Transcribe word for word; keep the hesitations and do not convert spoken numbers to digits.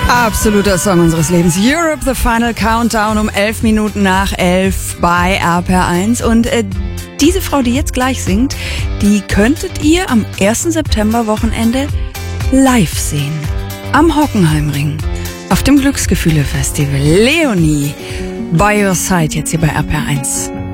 Absoluter Song unseres Lebens. Europe, The Final Countdown um elf Minuten nach elf bei R P R eins. Und äh, diese Frau, die jetzt gleich singt, die könntet ihr am ersten September Wochenende live sehen. Am Hockenheimring. Auf dem Glücksgefühle Festival. Leonie, by your side, jetzt hier bei R P R eins.